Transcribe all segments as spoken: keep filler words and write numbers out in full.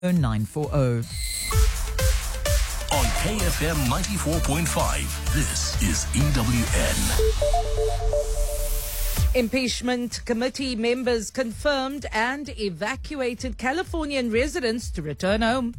nine four zero. On K F M ninety-four point five, this is E W N. Impeachment committee members confirmed and evacuated Californian residents to return home.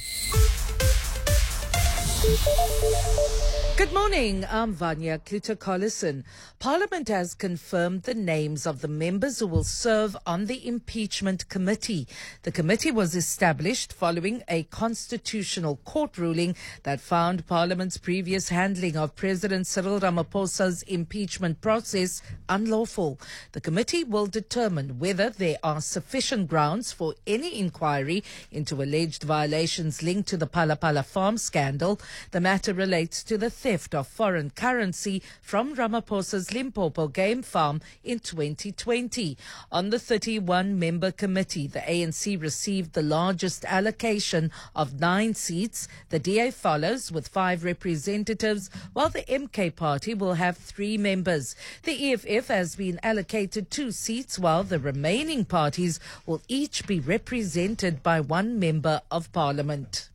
Good morning, I'm Vanya Kluter-Collison. Parliament has confirmed the names of the members who will serve on the impeachment committee. The committee was established following a constitutional court ruling that found Parliament's previous handling of President Cyril Ramaphosa's impeachment process unlawful. The committee will determine whether there are sufficient grounds for any inquiry into alleged violations linked to the Phala Phala farm scandal. The matter relates to the theft of foreign currency from Ramaphosa's Limpopo game farm in twenty twenty. On the thirty-one member committee, the A N C received the largest allocation of nine seats. The D A follows with five representatives, while the M K party will have three members. The E F F has been allocated two seats, while the remaining parties will each be represented by one member of parliament.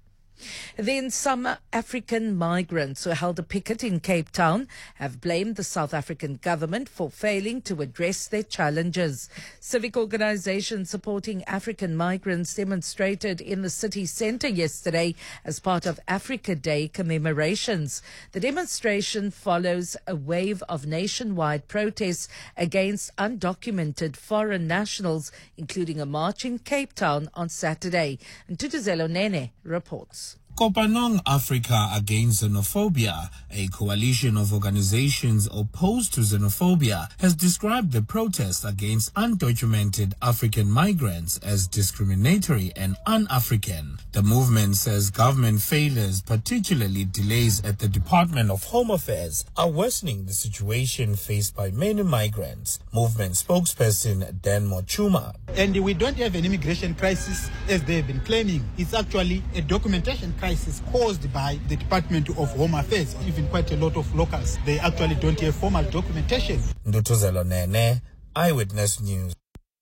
Then some African migrants who held a picket in Cape Town have blamed the South African government for failing to address their challenges. Civic organizations supporting African migrants demonstrated in the city centre yesterday as part of Africa Day commemorations. The demonstration follows a wave of nationwide protests against undocumented foreign nationals, including a march in Cape Town on Saturday. And Tutuzelo Nene reports. Kopanong Africa Against Xenophobia, a coalition of organizations opposed to xenophobia, has described the protest against undocumented African migrants as discriminatory and un-African. The movement says government failures, particularly delays at the Department of Home Affairs, are worsening the situation faced by many migrants. Movement spokesperson Dan Mochuma. And we don't have an immigration crisis as they've been claiming. It's actually a documentation crisis caused by the Department of Home Affairs. Even quite a lot of locals, they actually don't have formal documentation. Ndutuzelo Nene, Eyewitness News.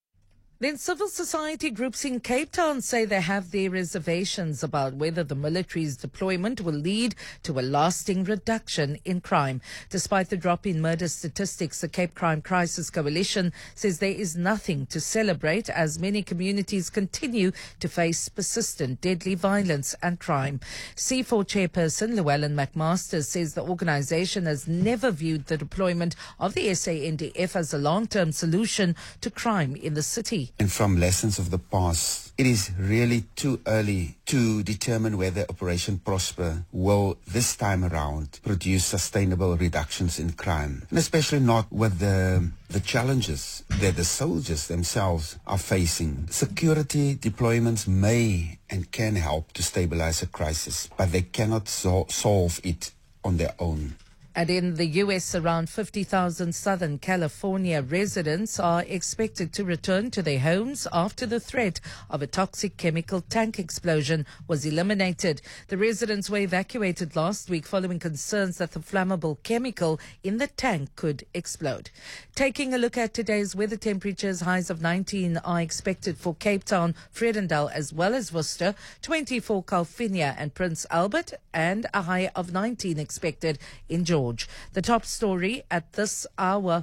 Then civil society groups in Cape Town say they have their reservations about whether the military's deployment will lead to a lasting reduction in crime. Despite the drop in murder statistics, the Cape Crime Crisis Coalition says there is nothing to celebrate as many communities continue to face persistent deadly violence and crime. C four chairperson Llewellyn McMaster says the organisation has never viewed the deployment of the S A N D F as a long-term solution to crime in the city. And from lessons of the past, it is really too early to determine whether Operation Prosper will this time around produce sustainable reductions in crime, and especially not with the the challenges that the soldiers themselves are facing. Security deployments may and can help to stabilize a crisis, but they cannot so- solve it on their own. And in the U S, around fifty thousand Southern California residents are expected to return to their homes after the threat of a toxic chemical tank explosion was eliminated. The residents were evacuated last week following concerns that the flammable chemical in the tank could explode. Taking a look at today's weather temperatures, highs of nineteen are expected for Cape Town, Vredendal as well as Worcester, twenty for Calvinia and Prince Albert, and a high of nineteen expected in George. The top story at this hour.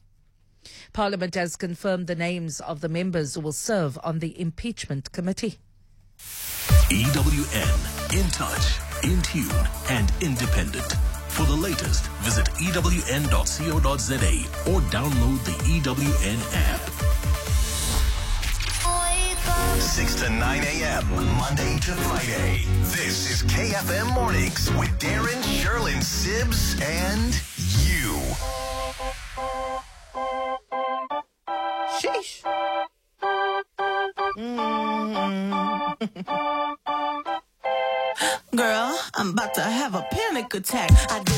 Parliament has confirmed the names of the members who will serve on the impeachment committee. E W N, in touch, in tune, and independent. For the latest, visit E W N dot co dot z a or download the E W N app. six to nine a.m. Monday to Friday. This is K F M Mornings with Darren, Sherlyn, Sibbs, and you. Sheesh. Mm. Girl, I'm about to have a panic attack. I